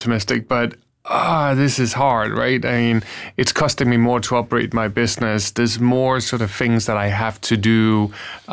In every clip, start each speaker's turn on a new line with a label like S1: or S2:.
S1: optimistic, but this is hard, right? I mean, it's costing me more to operate my business. There's more sort of things that I have to do.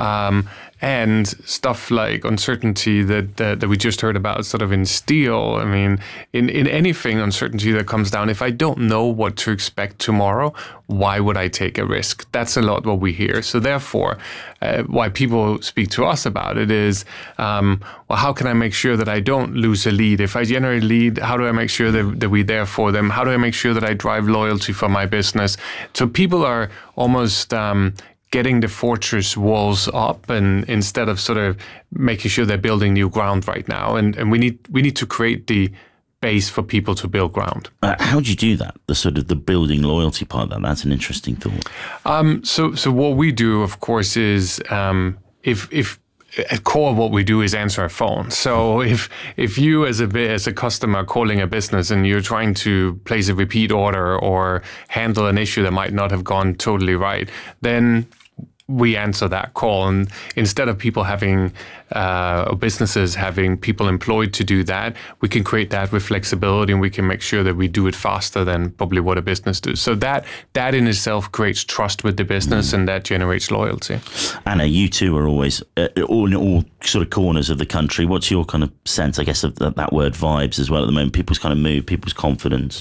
S1: And stuff like uncertainty that we just heard about sort of in steel. I mean, in anything, uncertainty that comes down, if I don't know what to expect tomorrow, why would I take a risk? That's a lot what we hear. So therefore, why people speak to us about it is, well, how can I make sure that I don't lose a lead? If I generate a lead, how do I make sure that we're there for them? How do I make sure that I drive loyalty for my business? So people are almost getting the fortress walls up, and instead of sort of making sure they're building new ground right now, and we need to create the base for people to build ground.
S2: How do you do that? The sort of the building loyalty part of that's an interesting thought.
S1: So what we do, of course, is if at core what we do is answer a phone. So if you as a customer are calling a business and you're trying to place a repeat order or handle an issue that might not have gone totally right, then we answer that call. And instead of people having, or businesses having people employed to do that, we can create that with flexibility, and we can make sure that we do it faster than probably what a business does. So that in itself creates trust with the business, and that generates loyalty.
S2: Anna, you two are always in all sort of corners of the country. What's your kind of sense, I guess, of that word vibes as well at the moment? People's kind of mood, people's confidence.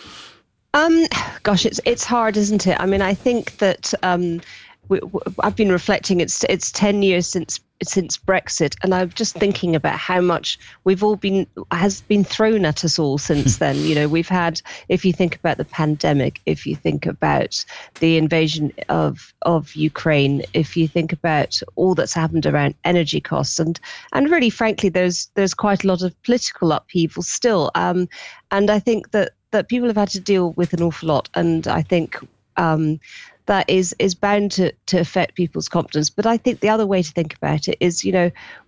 S3: Gosh, it's hard, isn't it? I mean, I think that I've been reflecting. It's 10 years since Brexit, and I'm just thinking about how much has been thrown at us all since then. You know, we've had, if you think about the pandemic, if you think about the invasion of Ukraine, if you think about all that's happened around energy costs, and really, frankly, there's quite a lot of political upheaval still. And I think that people have had to deal with an awful lot, and I think that is bound to affect people's confidence. But I think the other way to think about it is, we've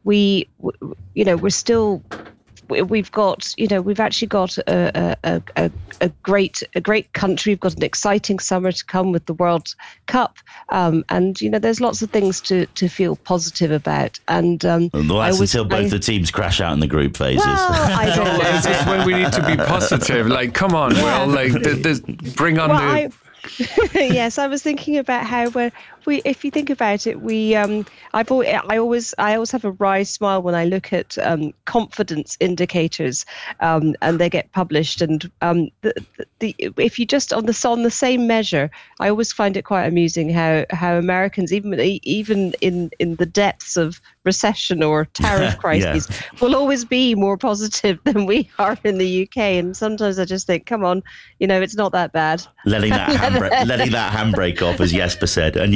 S3: actually got a great country. We've got an exciting summer to come with the World Cup, and there's lots of things to feel positive about. And
S2: that's until both the teams crash out in the group phases.
S3: Well, I don't know.
S1: This is when we need to be positive. Like, come on, Will. Like, bring on the.
S3: Yes, I was thinking about how if you think about it, I always have a wry smile when I look at confidence indicators, and they get published. And if you just on the same measure, I always find it quite amusing how Americans, even in the depths of recession or tariff crises, will always be more positive than we are in the UK. And sometimes I just think, come on, it's not that bad.
S2: Letting that handbrake off, as Jesper said, and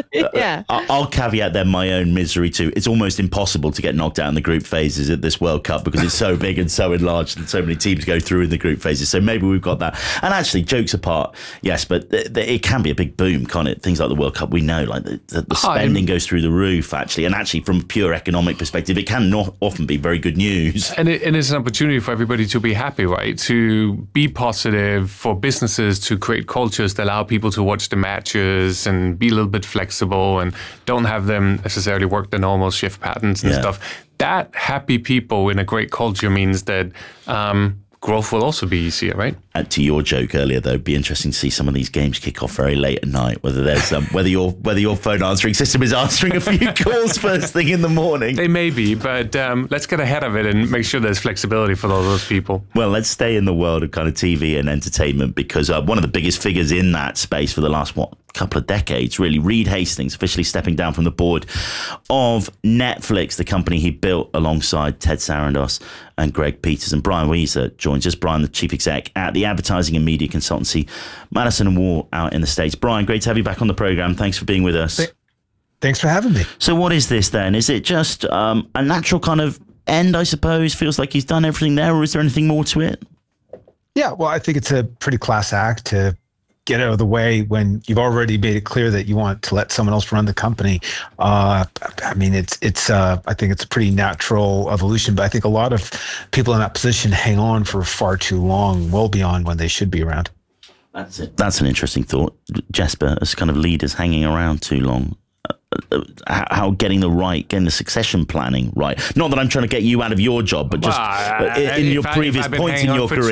S2: I'll caveat then my own misery too. It's almost impossible to get knocked out in the group phases at this World Cup because it's so big and so enlarged, and so many teams go through in the group phases. So maybe we've got that. And actually, jokes apart, yes, but it can be a big boom, can't it? Things like the World Cup, we know, like the spending goes through the roof. Actually, and from a pure economic perspective, it can not often be very good news.
S1: And it's an opportunity for everybody to be happy, right? To be positive, for businesses to create cultures that allow people to watch the matches and be a little bit flexible and don't have them necessarily work the normal shift patterns and stuff. That happy people in a great culture means that growth will also be easier, right?
S2: To your joke earlier, though, it'd be interesting to see some of these games kick off very late at night. Whether there's whether your phone answering system is answering a few calls first thing in the morning.
S1: They may be, but let's get ahead of it and make sure there's flexibility for all those people.
S2: Well, let's stay in the world of kind of TV and entertainment, because one of the biggest figures in that space for the last couple of decades, really, Reed Hastings officially stepping down from the board of Netflix, the company he built alongside Ted Sarandos and Greg Peters. And Brian Weezer joins us. Brian, the chief exec at the advertising and media consultancy Madison & Wall out in the States. Brian, great to have you back on the program. Thanks for being with us.
S4: Thanks for having me.
S2: So what is this then? Is it just a natural kind of end, I suppose? Feels like he's done everything there, or is there anything more to it?
S4: Yeah, well, I think it's a pretty class act to get out of the way when you've already made it clear that you want to let someone else run the company. I mean, I think it's a pretty natural evolution, but I think a lot of people in that position hang on for far too long, well beyond when they should be around.
S2: That's it. That's an interesting thought. Jesper, as kind of leaders hanging around too long, how getting the succession planning right. Not that I'm trying to get you out of your job, but just in your previous points in your career.